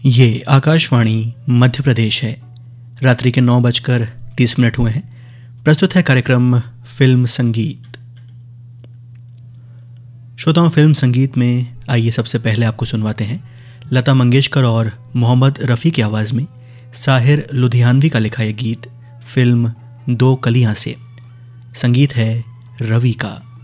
ये आकाशवाणी मध्य प्रदेश है। रात्रि के 9:30 हुए हैं। प्रस्तुत है कार्यक्रम फिल्म संगीत। श्रोताओं, फिल्म संगीत में आइए सबसे पहले आपको सुनवाते हैं लता मंगेशकर और मोहम्मद रफ़ी की आवाज़ में साहिर लुधियानवी का लिखा यह गीत फिल्म दो कलियां से। संगीत है रवि का।